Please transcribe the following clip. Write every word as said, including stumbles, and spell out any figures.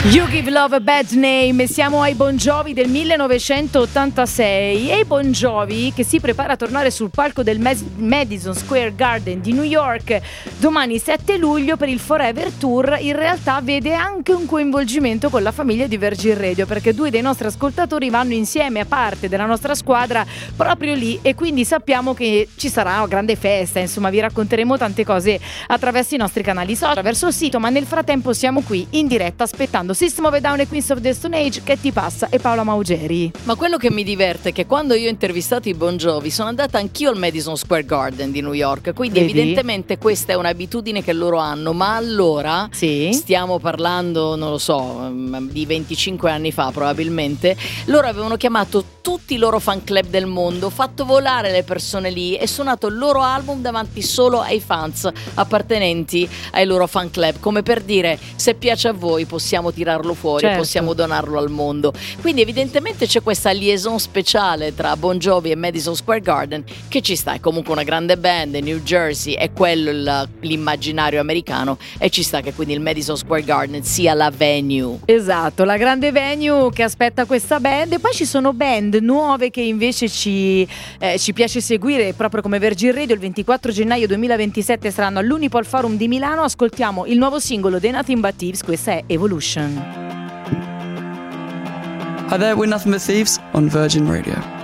You Give Love a Bad Name. Siamo ai Bon Jovi del millenovecentottantasei e i Bon Jovi che si prepara a tornare sul palco del Madison Square Garden di New York domani sette luglio per il Forever Tour. In realtà vede anche un coinvolgimento con la famiglia di Virgin Radio, perché due dei nostri ascoltatori vanno insieme a parte della nostra squadra proprio lì, e quindi sappiamo che ci sarà una grande festa. Insomma, vi racconteremo tante cose attraverso i nostri canali social, attraverso il sito, ma nel frattempo siamo qui in diretta aspettando System of a Down e Queens of the Stone Age, Che ti passa, e Paola Maugeri. Ma quello che mi diverte è che quando io ho intervistato i Bon Jovi sono andata anch'io al Madison Square Garden di New York, quindi Vedi? Evidentemente questa è un'abitudine che loro hanno, ma allora sì. stiamo parlando, non lo so, di venticinque anni fa probabilmente, loro avevano chiamato tutti i loro fan club del mondo, fatto volare le persone lì e suonato il loro album davanti solo ai fans appartenenti ai loro fan club, come per dire: se piace a voi possiamo tirarlo fuori, certo. possiamo donarlo al mondo. Quindi evidentemente c'è questa liaison speciale tra Bon Jovi e Madison Square Garden che ci sta. È comunque una grande band, New Jersey è quello il, l'immaginario americano, e ci sta che quindi il Madison Square Garden sia la venue. Esatto, la grande venue che aspetta questa band. E poi ci sono band nuove che invece ci, eh, ci piace seguire, proprio come Virgin Radio. Il ventiquattro gennaio duemilaventisette saranno all'Unipol Forum di Milano. Ascoltiamo il nuovo singolo dei Nothing But Thieves, questa è Evolution. Hi there, we're Nothing But Thieves on Virgin Radio.